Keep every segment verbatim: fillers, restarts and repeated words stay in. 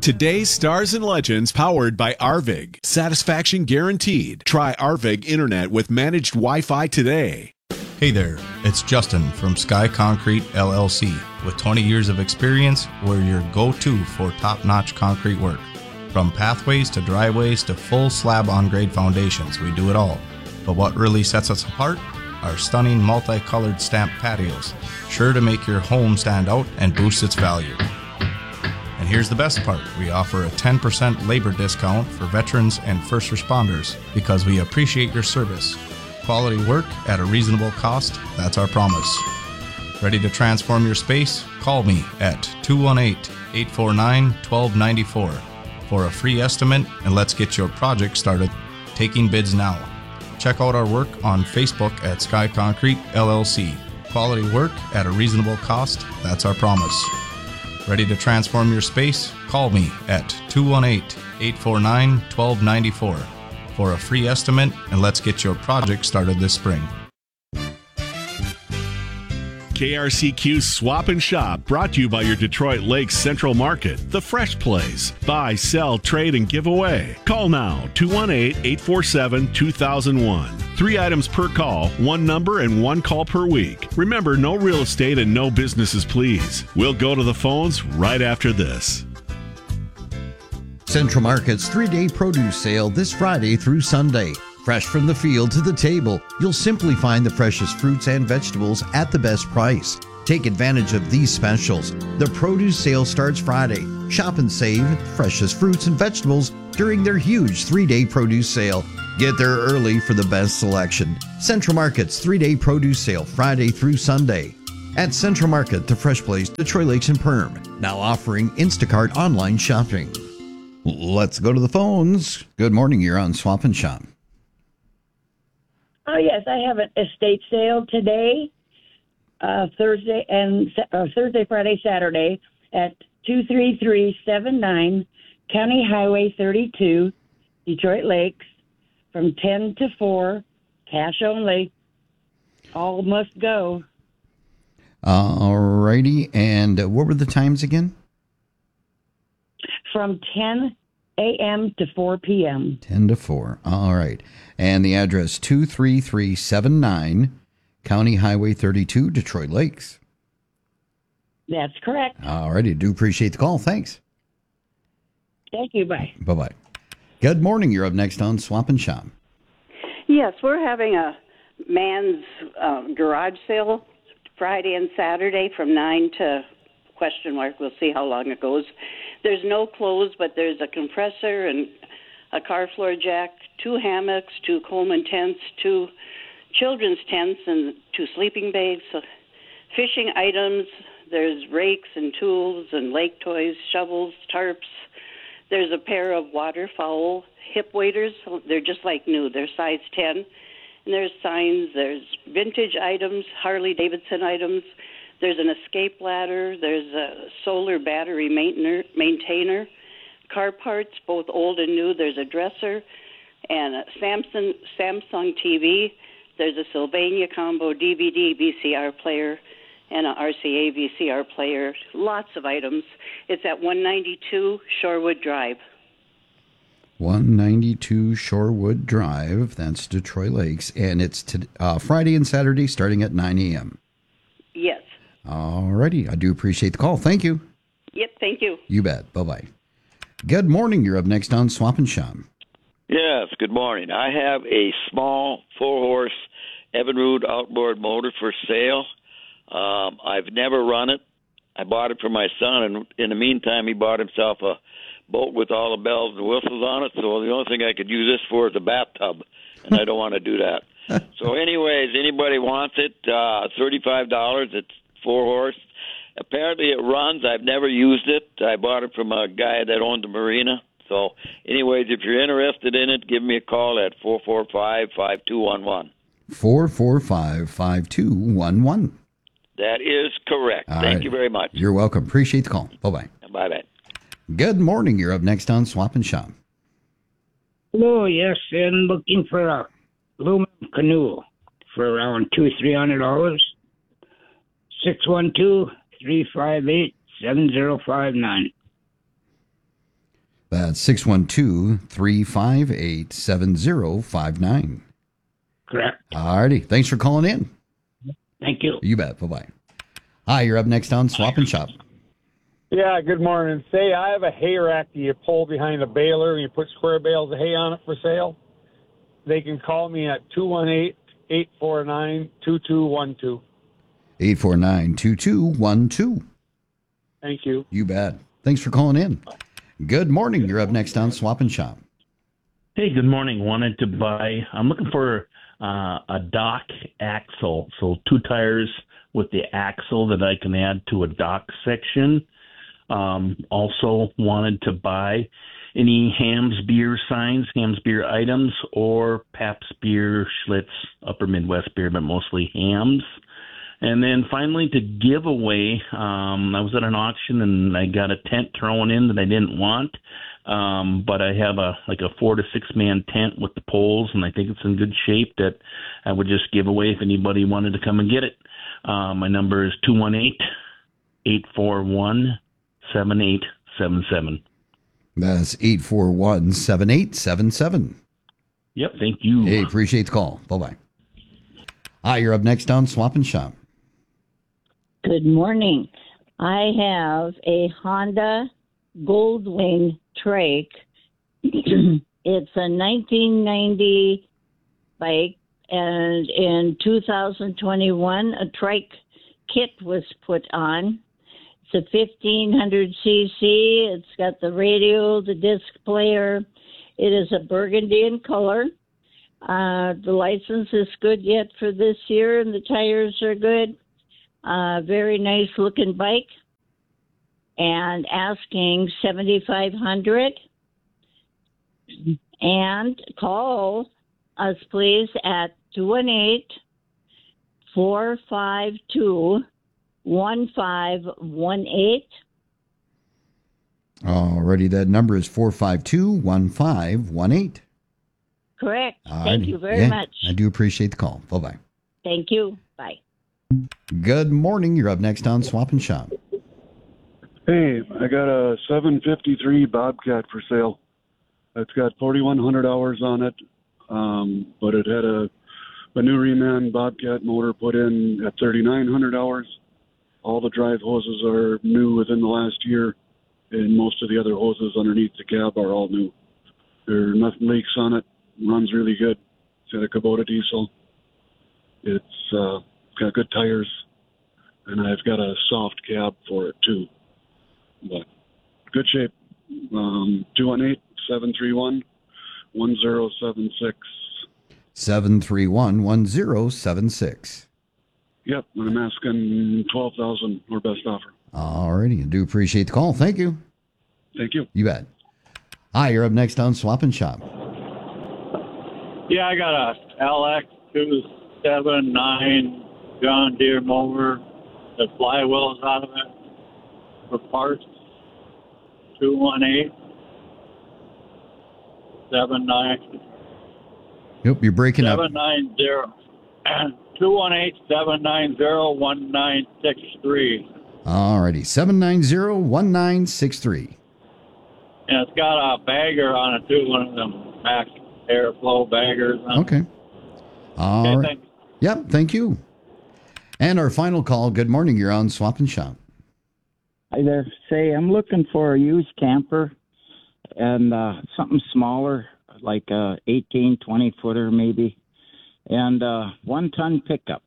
Today's stars and legends powered by Arvig. Satisfaction guaranteed. Try Arvig Internet with managed Wi-Fi today. Hey there, it's Justin from Sky Concrete L L C. With twenty years of experience, we're your go-to for top-notch concrete work. From pathways to driveways to full slab on-grade foundations, we do it all. But what really sets us apart? Our stunning multicolored stamped patios, sure to make your home stand out and boost its value. And here's the best part, we offer a ten percent labor discount for veterans and first responders because we appreciate your service. Quality work at a reasonable cost, that's our promise. Ready to transform your space? Call me at two one eight, eight four nine, one two nine four for a free estimate and let's get your project started. Taking bids now. Check out our work on Facebook at Sky Concrete L L C. Quality work at a reasonable cost, that's our promise. Ready to transform your space? Call me at two one eight, eight four nine, one two nine four for a free estimate and let's get your project started this spring. K R C Q Swap and Shop, brought to you by your Detroit Lakes Central Market, the fresh place. Buy, sell, trade, and give away. Call now, two one eight, eight four seven, two thousand one. Three items per call, one number, and one call per week. Remember, no real estate and no businesses, please. We'll go to the phones right after this. Central Market's three-day produce sale this Friday through Sunday. Fresh from the field to the table, you'll simply find the freshest fruits and vegetables at the best price. Take advantage of these specials. The produce sale starts Friday. Shop and save freshest fruits and vegetables during their huge three-day produce sale. Get there early for the best selection. Central Market's three-day produce sale Friday through Sunday. At Central Market, the fresh place, Detroit Lakes and Perm. Now offering Instacart online shopping. Let's go to the phones. Good morning, you're on Swap and Shop. Oh, yes, I have an estate sale today, uh, Thursday, and uh, Thursday, Friday, Saturday at two three three seven nine County Highway thirty-two, Detroit Lakes, from ten to four, cash only. All must go. All righty, and uh, what were the times again? From ten a.m. to four p.m. ten to four. All right. And the address two three three seven nine County Highway thirty-two, Detroit Lakes. That's correct. All righty. Do appreciate the call. Thanks. Thank you. Bye. Bye-bye. Good morning. You're up next on Swap and Shop. Yes, we're having a man's uh, garage sale Friday and Saturday from nine to question mark. We'll see how long it goes. There's no clothes, but there's a compressor and a car floor jack, two hammocks, two Coleman tents, two children's tents, and two sleeping bags, so fishing items. There's rakes and tools and lake toys, shovels, tarps. There's a pair of waterfowl hip waders. They're just like new. They're size ten. And there's signs. There's vintage items, Harley-Davidson items. There's an escape ladder. There's a solar battery maintainer, maintainer, car parts, both old and new. There's a dresser and a Samsung Samsung T V. There's a Sylvania combo D V D V C R player and a R C A V C R player. Lots of items. It's at one ninety-two Shorewood Drive. one ninety-two Shorewood Drive. That's Detroit Lakes. And it's to, uh, Friday and Saturday starting at nine a.m. Yes. All righty. I do appreciate the call. Thank you. Yep, thank you. You bet. Bye-bye. Good morning. You're up next on Swap and Shop. Yes, good morning. I have a small four-horse Evinrude outboard motor for sale. Um, I've never run it. I bought it for my son, and in the meantime, he bought himself a boat with all the bells and whistles on it, so the only thing I could use this for is a bathtub, and I don't want to do that. So anyways, anybody wants it, uh, thirty-five dollars. It's four-horse. Apparently it runs. I've never used it. I bought it from a guy that owned the marina. So anyways, if you're interested in it, give me a call at four four five, five two one one. four four five, five two one one. That is correct. All Thank right. you very much. You're welcome. Appreciate the call. Bye-bye. Bye-bye. Good morning. You're up next on Swap and Shop. Hello, yes, and looking for a aluminum canoe for around two, three hundred dollars. Six one two, three five eight, seven zero five nine. That's six one two, three five eight, seven zero five nine. Correct. All righty. Thanks for calling in. Thank you. You bet. Bye-bye. Hi, you're up next on Swap and Shop. Yeah, good morning. Say, I have a hay rack that you pull behind a baler and you put square bales of hay on it for sale. They can call me at two one eight, eight four nine, two two one two. eight four nine, two two one two. Thank you. You bet. Thanks for calling in. Good morning. You're up next on Swap and Shop. Hey, good morning. Wanted to buy, I'm looking for uh, a dock axle. So two tires with the axle that I can add to a dock section. Um, also wanted to buy any Hams beer signs, Hams beer items, or Pabst beer, Schlitz, Upper Midwest beer, but mostly Hams. And then finally to give away, um, I was at an auction and I got a tent thrown in that I didn't want. Um, but I have a like a four to six man tent with the poles, and I think it's in good shape that I would just give away if anybody wanted to come and get it. Uh, my number is two one eight, eight four one, seven eight seven seven. That's eight four one, seven eight seven seven. Yep, thank you. Hey, appreciate the call. Bye-bye. Hi, you're up next on Swap and Shop. Good morning. I have a Honda Goldwing trike. It's a nineteen ninety bike, and in two thousand twenty-one, a trike kit was put on. It's a fifteen hundred c c. It's got the radio, the disc player. It is a burgundy in color. Uh, the license is good yet for this year, and the tires are good. Uh, very nice looking bike. And asking seventy-five hundred. And call us, please, at two one eight, four five two, one five one eight. Alrighty, that number is four five two, one five one eight. Correct. Alrighty. Thank you very Yeah, much. I do appreciate the call. Bye-bye. Thank you. Bye. Good morning. You're up next on Swap and Shop. Hey, I got a seven fifty-three Bobcat for sale. It's got forty-one hundred hours on it, um, but it had a, a new Reman Bobcat motor put in at thirty-nine hundred hours. All the drive hoses are new within the last year, and most of the other hoses underneath the cab are all new. There are nothing leaks on it. Runs really good. It's got a Kubota diesel. It's uh, got good tires, and I've got a soft cab for it too. But good shape. Um, two one eight, seven three one, one zero seven six. seven three one, one zero seven six. Yep, and I'm asking twelve thousand dollars or best offer. Alrighty, I do appreciate the call. Thank you. Thank you. You bet. Hi, you're up next on Swap and Shop. Yeah, I got a L X two seventy-nine John Deere mower. The flywheel's out of it for parts. two one eight, seven nine. Yep, you're breaking up. seven nine zero. two one eight, seven nine zero, one nine six three. Alrighty, seven nine zero, one nine six three. And it's got a bagger on it, too, one of them Max Airflow baggers. Okay. All Okay, right. thanks. Yep, thank you. And our final call. Good morning. You're on Swap and Shop. Hi there. Say, I'm looking for a used camper and uh, something smaller, like a eighteen, twenty footer maybe, and uh, one ton pickup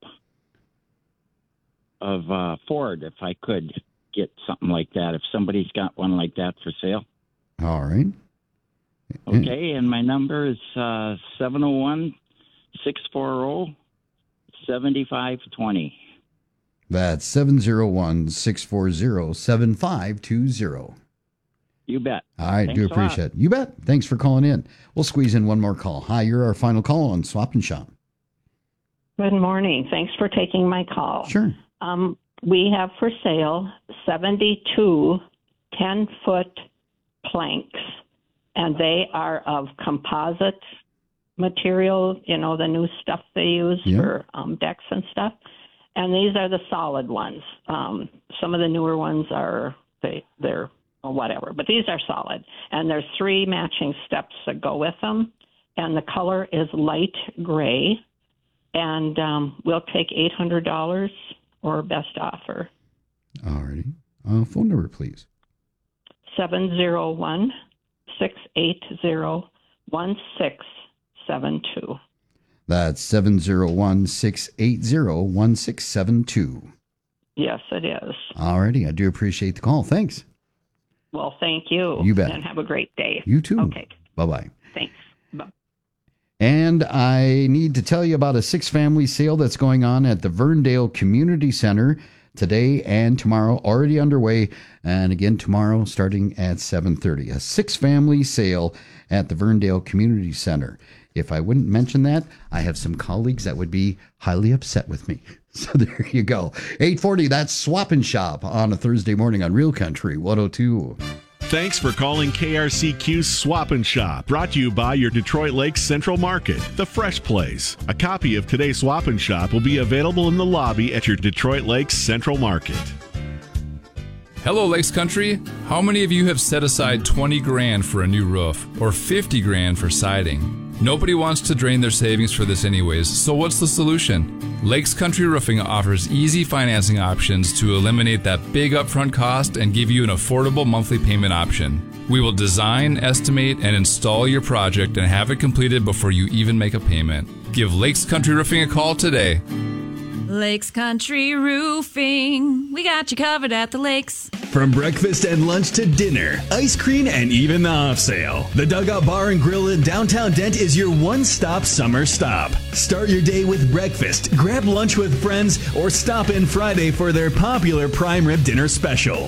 of uh, Ford, if I could get something like that, if somebody's got one like that for sale. All right. Okay, and my number is uh, seven oh one, six four oh, seven five two oh. That's seven zero one, six four zero, seven five two zero. You bet. All right, Thanks do a appreciate lot. it. You bet. Thanks for calling in. We'll squeeze in one more call. Hi, you're our final call on Swap and Shop. Good morning. Thanks for taking my call. Sure. Um, we have for sale seventy-two ten-foot planks, and they are of composite material, you know, the new stuff they use Yeah. for um, decks and stuff. And these are the solid ones. Um, some of the newer ones are, they, they're or whatever. But these are solid. And there's three matching steps that go with them. And the color is light gray. And um, we'll take eight hundred dollars or best offer. All righty. Uh, phone number, please. seven zero one, six eight zero, one six seven two. That's seven zero one, six eight zero, one six seven two. Yes, it is. All righty. I do appreciate the call. Thanks. Well, thank you. You bet. And have a great day. You too. Okay. Bye-bye. Thanks. Bye. And I need to tell you about a six-family sale that's going on at the Verndale Community Center today and tomorrow, already underway. And again, tomorrow starting at seven thirty. A six-family sale at the Verndale Community Center. If I wouldn't mention that, I have some colleagues that would be highly upset with me. So there you go. eight forty, that's Swap and Shop on a Thursday morning on Real Country one oh two. Thanks for calling K R C Q's Swap and Shop, brought to you by your Detroit Lakes Central Market, the Fresh Place. A copy of today's Swap and Shop will be available in the lobby at your Detroit Lakes Central Market. Hello, Lakes Country. How many of you have set aside twenty grand for a new roof or fifty grand for siding? Nobody wants to drain their savings for this anyways, so what's the solution? Lakes Country Roofing offers easy financing options to eliminate that big upfront cost and give you an affordable monthly payment option. We will design, estimate, and install your project and have it completed before you even make a payment. Give Lakes Country Roofing a call today. Lakes Country Roofing. We got you covered at the lakes. From breakfast and lunch to dinner, ice cream, and even the off sale, the Dugout Bar and Grill in downtown Dent is your one-stop summer stop. Start your day with breakfast, grab lunch with friends, or stop in Friday for their popular prime rib dinner special.